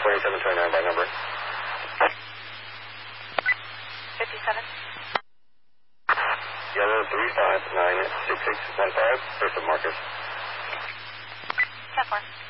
2729 by number. 57. Yellow 359615, first of Marcus. 10-4.